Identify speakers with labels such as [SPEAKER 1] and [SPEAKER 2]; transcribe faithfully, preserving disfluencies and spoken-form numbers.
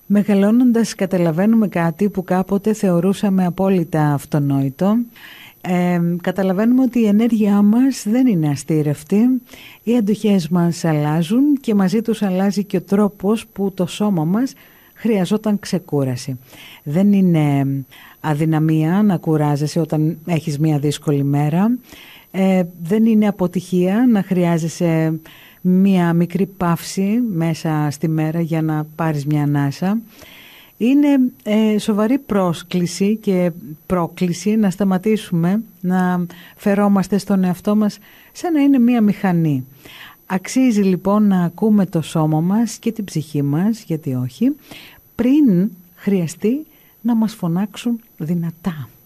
[SPEAKER 1] Μεγαλώνοντας καταλαβαίνουμε κάτι που κάποτε θεωρούσαμε απόλυτα αυτονόητο. Ε, καταλαβαίνουμε ότι η ενέργειά μας δεν είναι αστήρευτη, οι αντοχές μας αλλάζουν και μαζί τους αλλάζει και ο τρόπος που το σώμα μας χρειαζόταν ξεκούραση. Δεν είναι αδυναμία να κουράζεσαι όταν έχεις μια δύσκολη μέρα, ε, δεν είναι αποτυχία να χρειάζεσαι μια μικρή παύση μέσα στη μέρα για να πάρεις μια ανάσα. Είναι ε, σοβαρή πρόσκληση και πρόκληση να σταματήσουμε να φερόμαστε στον εαυτό μας σαν να είναι μία μηχανή. Αξίζει λοιπόν να ακούμε το σώμα μας και την ψυχή μας, γιατί όχι, πριν χρειαστεί να μας φωνάξουν δυνατά.